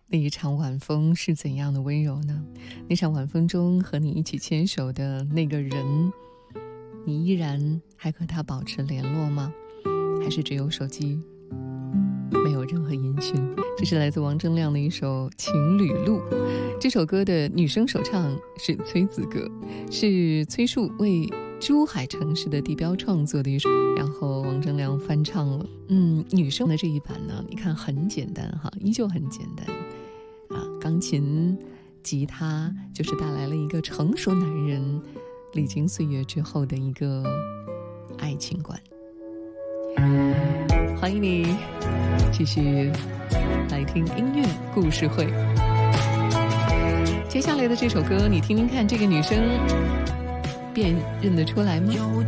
那一场晚风是怎样的温柔呢？那场晚风中和你一起牵手的那个人，你依然还和他保持联络吗？还是只有手机，没有任何音讯？这是来自王铮亮的一首《情侣录》。这首歌的女声首唱是崔子格，是崔树为珠海城市的地标创作的一首，然后王铮亮翻唱了。女生的这一版呢，你看很简单哈，依旧很简单啊，钢琴、吉他，就是带来了一个成熟男人历经岁月之后的一个爱情观。欢迎你继续来听音乐故事会。接下来的这首歌，你听听看，这个女生辨认得出来吗？